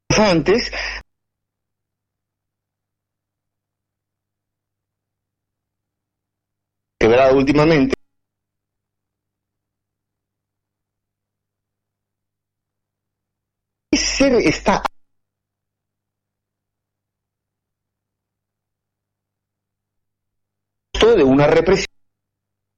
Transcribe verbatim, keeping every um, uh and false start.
antes, quebrado últimamente, ser está de una represión